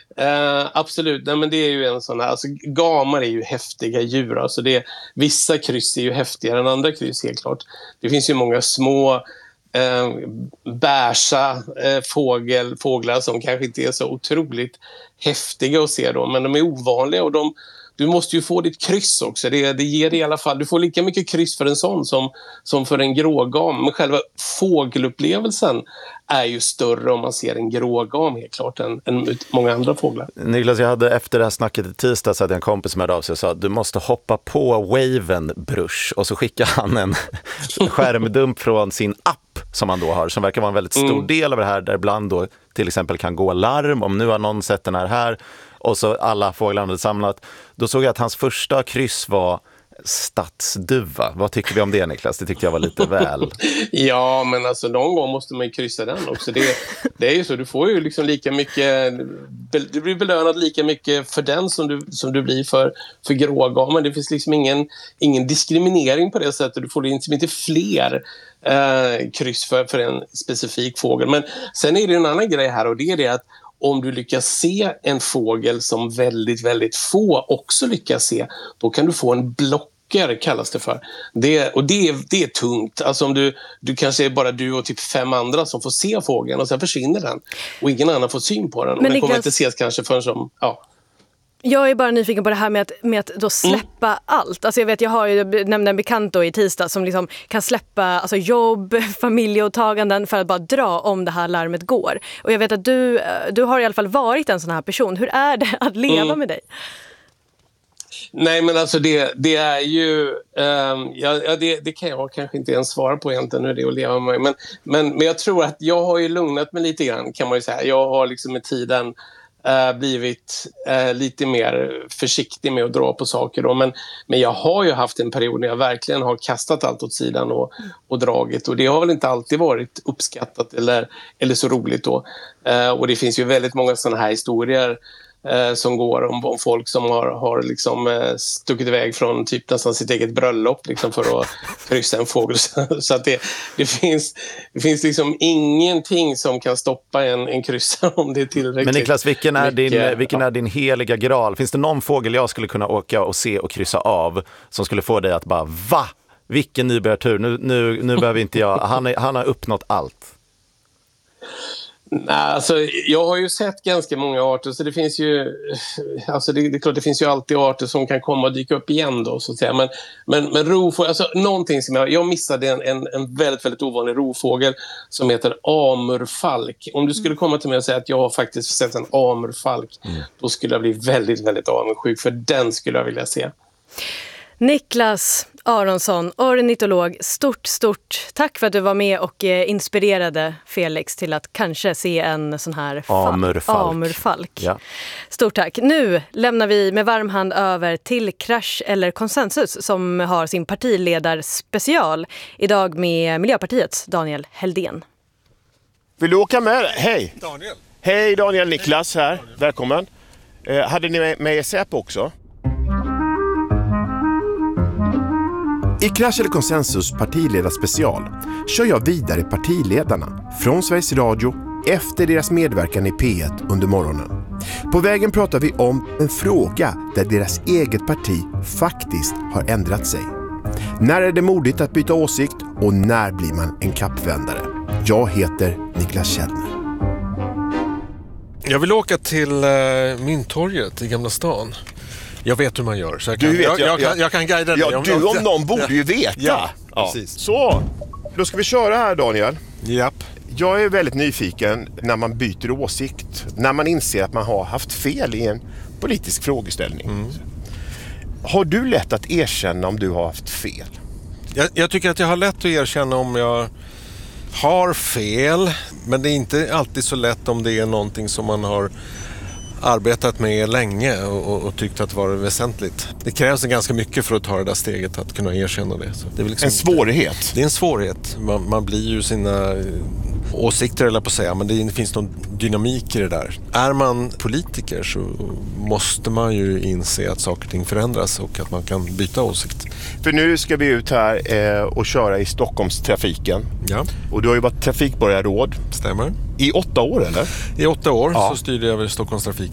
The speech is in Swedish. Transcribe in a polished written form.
Absolut. Nej, men det är ju en sån här, alltså gamar är ju häftiga djur. Alltså vissa kryss är ju häftigare än andra kryss, helt klart. Det finns ju många små bärsa fåglar som kanske inte är så otroligt häftiga att se då, men de är ovanliga och du måste ju få ditt kryss också. Det ger i alla fall, du får lika mycket kryss för en sån som för en grågam. Men själva fågelupplevelsen är ju större om man ser en grågam, helt klart, än många andra fåglar. Niklas, jag hade efter det här snacket i tisdag så hade en kompis som hörde av sig och sa: du måste hoppa på Waven Brush. Och så skickade han en skärmdump från sin app som han då har, som verkar vara en väldigt stor del av det här, där ibland då till exempel kan gå larm om nu har någon sett den här. Och så alla fåglarna hade samlat. Då såg jag att hans första kryss var stadsduva. Vad tycker vi om det, Niklas? Det tyckte jag var lite väl. Ja, men alltså någon gång måste man ju kryssa den också. Det är ju så, du får ju liksom lika mycket, du blir belönad lika mycket för den som du blir för grågamen. Det finns liksom ingen diskriminering på det sättet. Du får liksom inte fler kryss för en specifik fågel. Men sen är det en annan grej här, och det är det att om du lyckas se en fågel som väldigt, väldigt få också lyckas se, då kan du få en blocker, kallas det för. Det är tungt. Alltså om du kanske är bara du och typ 5 andra som får se fågeln, och sen försvinner den. Och ingen annan får syn på den. Och den kommer inte ses kanske förrän som... Ja. Jag är bara nyfiken på det här med att då släppa allt. Alltså jag har ju nämnt en bekant då i tisdag som liksom kan släppa alltså jobb, familjeåtaganden för att bara dra om det här larmet går. Och jag vet att du har i alla fall varit en sån här person. Hur är det att leva med dig? Nej, men alltså det är ju... det kan jag kanske inte ens svara på egentligen, hur det är att leva med mig. Men jag tror att jag har ju lugnat mig lite grann, kan man ju säga. Jag har liksom med tiden... blivit lite mer försiktig med att dra på saker då. Men jag har ju haft en period när jag verkligen har kastat allt åt sidan och dragit, och det har väl inte alltid varit uppskattat eller så roligt då. Och det finns ju väldigt många sådana här historier som går om folk som har liksom stuckit iväg från typ nästan sitt eget bröllop liksom för att kryssa en fågel. Så att det finns liksom ingenting som kan stoppa en kryssare om det är tillräckligt. Men Niklas, vilken är din heliga graal? Finns det någon fågel jag skulle kunna åka och se och kryssa av som skulle få dig att bara, va? Vilken nybörjartur, nu behöver inte jag, han har uppnått allt. Nej, alltså, jag har ju sett ganska många arter, så det finns ju, alltså det är klart, det finns ju alltid arter som kan komma och dyka upp igen då, så att säga. Men rovfågel, alltså någonting som jag missade en väldigt, väldigt ovanlig rovfågel som heter amurfalk. Om du skulle komma till mig och säga att jag har faktiskt sett en amurfalk, då skulle jag bli väldigt, väldigt avundsjuk, för den skulle jag vilja se. Niklas Aronsson, ornitolog, stort tack för att du var med och inspirerade Felix till att kanske se en sån här amurfalk. Ja. Stort tack. Nu lämnar vi med varm hand över till Krasch eller konsensus, som har sin partiledarspecial idag med Miljöpartiets Daniel Heldén. Vill du åka med? Hej! Daniel. Hej Daniel, Niklas här. Välkommen. Hade ni med Säpo också? I Krasch eller konsensus partiledarspecial kör jag vidare partiledarna från Sveriges Radio efter deras medverkan i P1 under morgonen. På vägen pratar vi om en fråga där deras eget parti faktiskt har ändrat sig. När är det modigt att byta åsikt och när blir man en kappvändare? Jag heter Niklas Källner. Jag vill åka till Mynttorget i Gamla stan. Jag vet hur man gör, så jag kan guida dig. Ja, du om någon borde ju veta. Ja, precis. Så, då ska vi köra här, Daniel. Japp. Jag är väldigt nyfiken när man byter åsikt. När man inser att man har haft fel i en politisk frågeställning. Har du lätt att erkänna om du har haft fel? Jag tycker att jag har lätt att erkänna om jag har fel. Men det är inte alltid så lätt om det är någonting som man har arbetat med länge och tyckt att det var väsentligt. Det krävs ganska mycket för att ta det där steget att kunna erkänna det. Så det är liksom en svårighet? Det är en svårighet. Man blir ju sina åsikter, eller på att säga, men det finns någon dynamik i det där. Är man politiker så måste man ju inse att saker och ting förändras och att man kan byta åsikt. För nu ska vi ut här och köra i Stockholmstrafiken. Ja. Och du har ju varit trafikborgarråd. Stämmer. I 8 år, eller? I 8 år så styrde jag över Stockholmstrafiken.